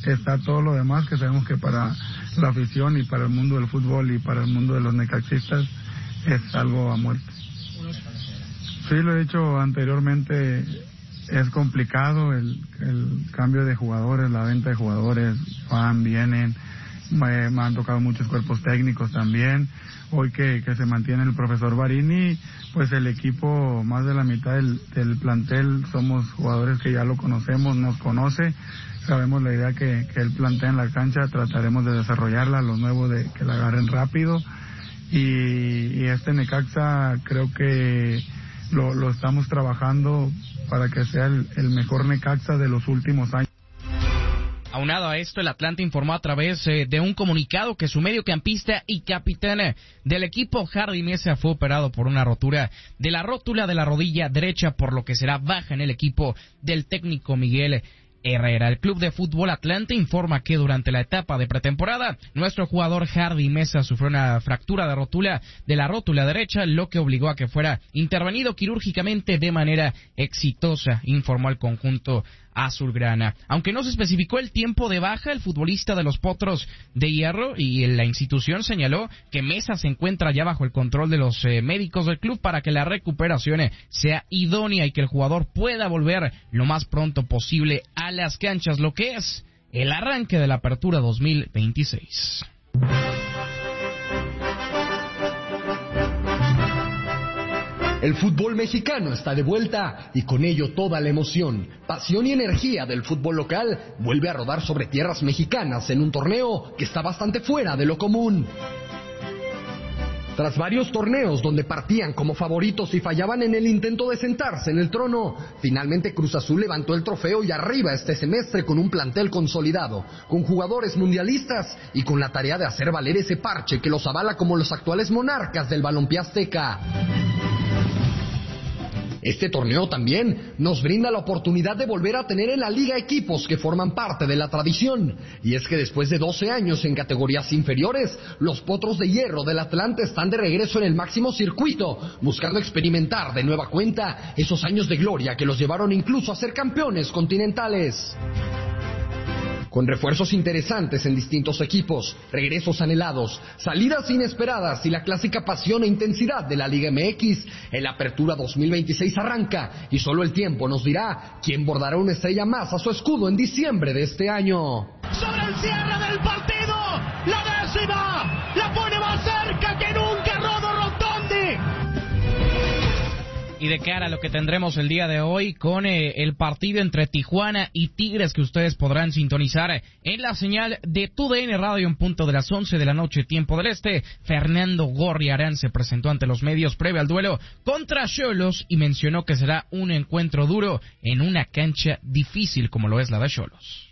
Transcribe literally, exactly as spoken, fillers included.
está todo lo demás, que sabemos que para la afición y para el mundo del fútbol y para el mundo de los necaxistas es algo a muerte. Sí, lo he dicho anteriormente, es complicado el, el cambio de jugadores, la venta de jugadores, van, vienen, me, me han tocado muchos cuerpos técnicos también. Hoy que, que se mantiene el profesor Barini, pues el equipo, más de la mitad del, del plantel, somos jugadores que ya lo conocemos, nos conoce, sabemos la idea que, que él plantea en la cancha, trataremos de desarrollarla, los nuevos de que la agarren rápido, y, y este Necaxa creo que lo, lo estamos trabajando para que sea el, el mejor Necaxa de los últimos años. Aunado a esto, el Atlante informó a través eh, de un comunicado que su mediocampista y capitán del equipo, Hardy Mesa, fue operado por una rotura de la rótula de la rodilla derecha, por lo que será baja en el equipo del técnico Miguel Herrera. El Club de Fútbol Atlante informa que durante la etapa de pretemporada, nuestro jugador Hardy Mesa sufrió una fractura de rótula de la rótula derecha, lo que obligó a que fuera intervenido quirúrgicamente de manera exitosa, informó el conjunto azulgrana. Aunque no se especificó el tiempo de baja, el futbolista de los Potros de Hierro y la institución señaló que Mesa se encuentra ya bajo el control de los eh, médicos del club para que la recuperación eh, sea idónea y que el jugador pueda volver lo más pronto posible a las canchas, lo que es el arranque de la apertura dos mil veintiséis. El fútbol mexicano está de vuelta y con ello toda la emoción, pasión y energía del fútbol local vuelve a rodar sobre tierras mexicanas en un torneo que está bastante fuera de lo común. Tras varios torneos donde partían como favoritos y fallaban en el intento de sentarse en el trono, finalmente Cruz Azul levantó el trofeo y arriba este semestre con un plantel consolidado, con jugadores mundialistas y con la tarea de hacer valer ese parche que los avala como los actuales monarcas del balompié azteca. Este torneo también nos brinda la oportunidad de volver a tener en la liga equipos que forman parte de la tradición. Y es que después de doce años en categorías inferiores, los Potros de Hierro del Atlante están de regreso en el máximo circuito, buscando experimentar de nueva cuenta esos años de gloria que los llevaron incluso a ser campeones continentales. Con refuerzos interesantes en distintos equipos, regresos anhelados, salidas inesperadas y la clásica pasión e intensidad de la Liga M X, el Apertura dos mil veintiséis arranca y solo el tiempo nos dirá quién bordará una estrella más a su escudo en diciembre de este año. Sobre el cierre del partido, la décima, la pone más cerca que nunca Rodo Rotondi. Y de cara a lo que tendremos el día de hoy con eh, el partido entre Tijuana y Tigres, que ustedes podrán sintonizar en la señal de Tu D N Radio en punto de las once de la noche, tiempo del este. Fernando Gorriarán se presentó ante los medios previo al duelo contra Xolos y mencionó que será un encuentro duro en una cancha difícil como lo es la de Xolos.